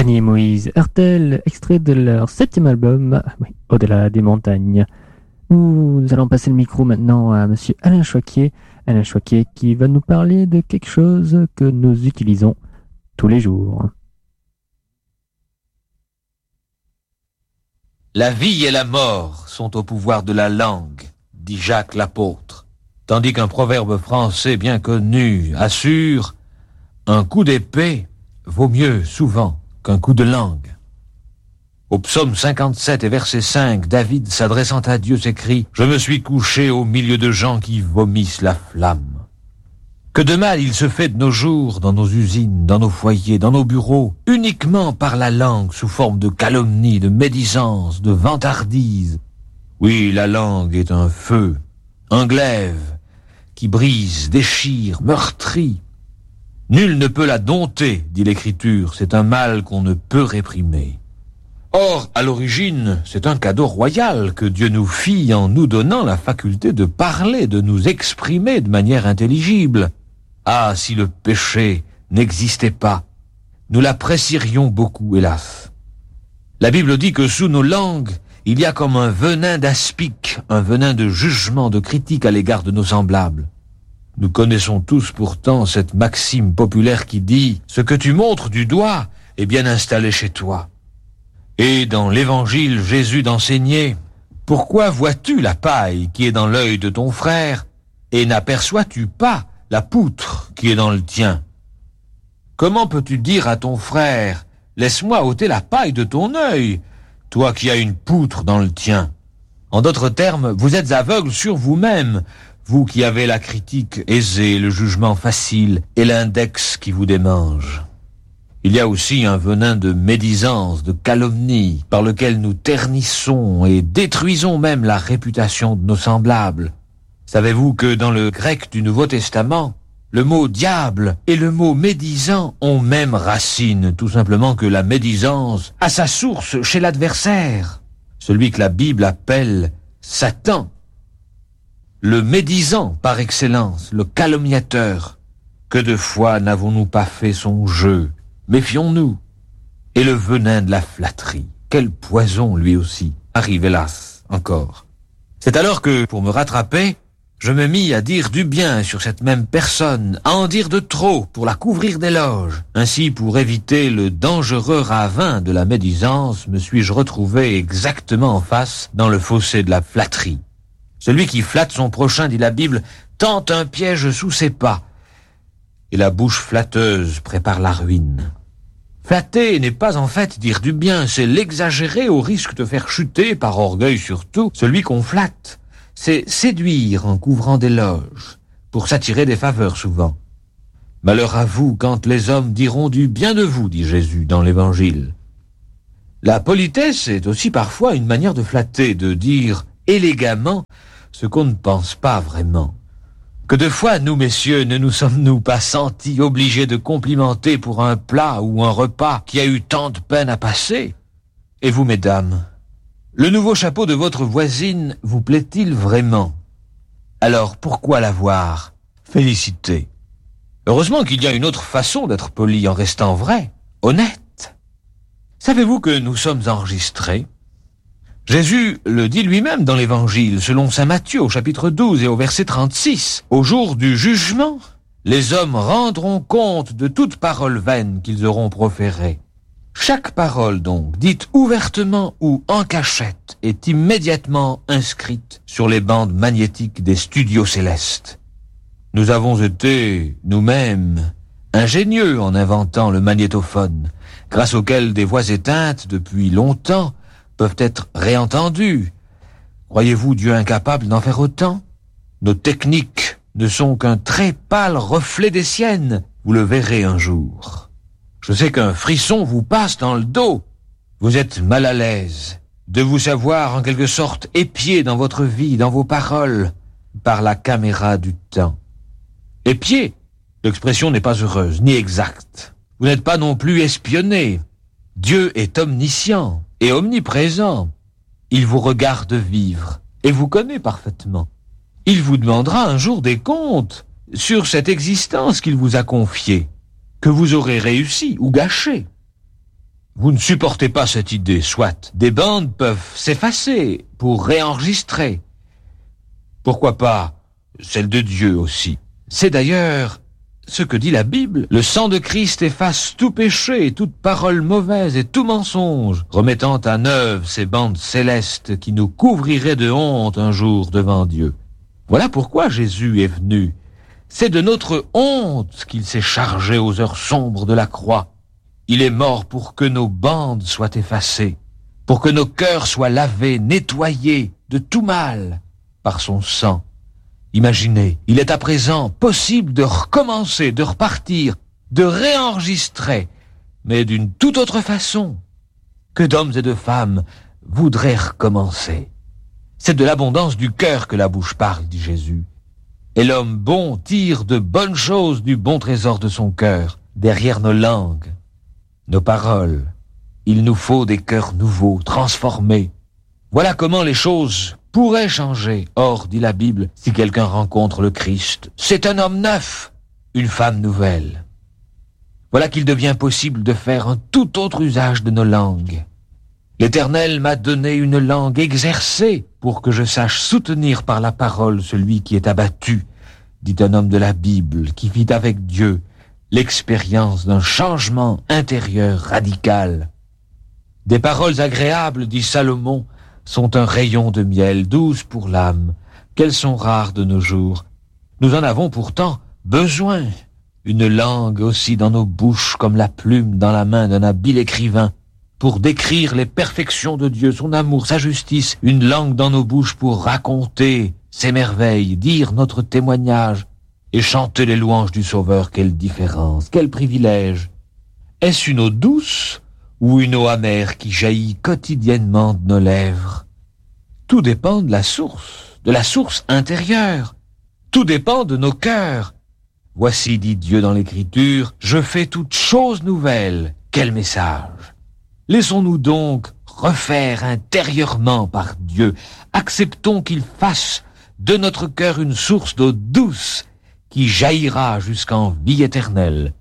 Dany et Moïse Heurtel, extrait de leur 7e album, Au-delà des montagnes. Nous allons passer le micro maintenant à monsieur Alain Choquet. Alain Choquet qui va nous parler de quelque chose que nous utilisons tous les jours. La vie et la mort sont au pouvoir de la langue, dit Jacques l'apôtre, tandis qu'un proverbe français bien connu assure « Un coup d'épée vaut mieux souvent qu'un coup de langue ». Au psaume 57 et verset 5, David, s'adressant à Dieu, s'écrie « Je me suis couché au milieu de gens qui vomissent la flamme ». Que de mal il se fait de nos jours, dans nos usines, dans nos foyers, dans nos bureaux, uniquement par la langue, sous forme de calomnie, de médisance, de vantardise. Oui, la langue est un feu, un glaive, qui brise, déchire, meurtrit. Nul ne peut la dompter, dit l'Écriture, c'est un mal qu'on ne peut réprimer. Or, à l'origine, c'est un cadeau royal que Dieu nous fit en nous donnant la faculté de parler, de nous exprimer de manière intelligible. Ah, si le péché n'existait pas, nous l'apprécierions beaucoup, hélas. La Bible dit que sous nos langues, il y a comme un venin d'aspic, un venin de jugement, de critique à l'égard de nos semblables. Nous connaissons tous pourtant cette maxime populaire qui dit « Ce que tu montres du doigt est bien installé chez toi ». Et dans l'Évangile, Jésus d'enseigner « Pourquoi vois-tu la paille qui est dans l'œil de ton frère et n'aperçois-tu pas la poutre qui est dans le tien? Comment peux-tu dire à ton frère « Laisse-moi ôter la paille de ton œil, toi qui as une poutre dans le tien ?» En d'autres termes, vous êtes aveugle sur vous-même, vous qui avez la critique aisée, le jugement facile et l'index qui vous démange. Il y a aussi un venin de médisance, de calomnie, par lequel nous ternissons et détruisons même la réputation de nos semblables. Savez-vous que dans le grec du Nouveau Testament, le mot diable et le mot médisant ont même racine, tout simplement que la médisance a sa source chez l'adversaire, celui que la Bible appelle Satan. Le médisant par excellence, le calomniateur. Que de fois n'avons-nous pas fait son jeu? Méfions-nous. Et le venin de la flatterie, quel poison lui aussi, arrive hélas encore. C'est alors que, pour me rattraper, je me mis à dire du bien sur cette même personne, à en dire de trop pour la couvrir d'éloges. Ainsi, pour éviter le dangereux ravin de la médisance, me suis-je retrouvé exactement en face dans le fossé de la flatterie. Celui qui flatte son prochain, dit la Bible, tente un piège sous ses pas. Et la bouche flatteuse prépare la ruine. Flatter n'est pas en fait dire du bien, c'est l'exagérer au risque de faire chuter, par orgueil surtout, celui qu'on flatte. C'est séduire en couvrant d'éloges, pour s'attirer des faveurs souvent. Malheur à vous quand les hommes diront du bien de vous, dit Jésus dans l'Évangile. La politesse est aussi parfois une manière de flatter, de dire élégamment ce qu'on ne pense pas vraiment. Que de fois, nous, messieurs, ne nous sommes-nous pas sentis obligés de complimenter pour un plat ou un repas qui a eu tant de peine à passer? Et vous, mesdames, le nouveau chapeau de votre voisine vous plaît-il vraiment? Alors, pourquoi l'avoir? Félicitez. Heureusement qu'il y a une autre façon d'être poli en restant vrai, honnête. Savez-vous que nous sommes enregistrés? Jésus le dit lui-même dans l'Évangile, selon saint Matthieu au chapitre 12 et au verset 36. Au jour du jugement, les hommes rendront compte de toute parole vaine qu'ils auront proférée. Chaque parole donc, dite ouvertement ou en cachette, est immédiatement inscrite sur les bandes magnétiques des studios célestes. Nous avons été, nous-mêmes, ingénieux en inventant le magnétophone, grâce auquel des voix éteintes depuis longtemps peuvent être réentendues. Croyez-vous Dieu incapable d'en faire autant? Nos techniques ne sont qu'un très pâle reflet des siennes. Vous le verrez un jour. Je sais qu'un frisson vous passe dans le dos. Vous êtes mal à l'aise de vous savoir en quelque sorte épié dans votre vie, dans vos paroles, par la caméra du temps. Épié, l'expression n'est pas heureuse, ni exacte. Vous n'êtes pas non plus espionné. Dieu est omniscient et omniprésent. Il vous regarde vivre et vous connaît parfaitement. Il vous demandera un jour des comptes sur cette existence qu'il vous a confiée, que vous aurez réussi ou gâchée. Vous ne supportez pas cette idée, soit. Des bandes peuvent s'effacer pour réenregistrer. Pourquoi pas celle de Dieu aussi? C'est d'ailleurs ce que dit la Bible. Le sang de Christ efface tout péché, toute parole mauvaise et tout mensonge, remettant à neuf ces bandes célestes qui nous couvriraient de honte un jour devant Dieu. Voilà pourquoi Jésus est venu. C'est de notre honte qu'il s'est chargé aux heures sombres de la croix. Il est mort pour que nos bandes soient effacées, pour que nos cœurs soient lavés, nettoyés de tout mal par son sang. Imaginez, il est à présent possible de recommencer, de repartir, de réenregistrer, mais d'une toute autre façon. Que d'hommes et de femmes voudraient recommencer. C'est de l'abondance du cœur que la bouche parle, dit Jésus. Et l'homme bon tire de bonnes choses du bon trésor de son cœur, derrière nos langues, nos paroles. Il nous faut des cœurs nouveaux, transformés. Voilà comment les choses pourraient changer. Or, dit la Bible, si quelqu'un rencontre le Christ, c'est un homme neuf, une femme nouvelle. Voilà qu'il devient possible de faire un tout autre usage de nos langues. L'Éternel m'a donné une langue exercée pour que je sache soutenir par la parole celui qui est abattu, dit un homme de la Bible qui vit avec Dieu l'expérience d'un changement intérieur radical. Des paroles agréables, dit Salomon, sont un rayon de miel douce pour l'âme, qu'elles sont rares de nos jours. Nous en avons pourtant besoin. Une langue aussi dans nos bouches comme la plume dans la main d'un habile écrivain, pour décrire les perfections de Dieu, son amour, sa justice, une langue dans nos bouches pour raconter ses merveilles, dire notre témoignage et chanter les louanges du Sauveur. Quelle différence, quel privilège! Est-ce une eau douce ou une eau amère qui jaillit quotidiennement de nos lèvres? Tout dépend de la source intérieure. Tout dépend de nos cœurs. Voici, dit Dieu dans l'Écriture, je fais toutes choses nouvelles. Quel message! Laissons-nous donc refaire intérieurement par Dieu. Acceptons qu'il fasse de notre cœur une source d'eau douce qui jaillira jusqu'en vie éternelle.